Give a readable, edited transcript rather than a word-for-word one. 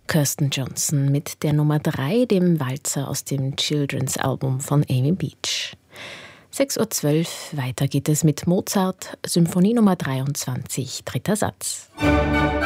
Kirsten Johnson mit der Nummer 3, dem Walzer aus dem Children's Album von Amy Beach. 6:12 Uhr, weiter geht es mit Mozart, Symphonie Nummer 23, dritter Satz.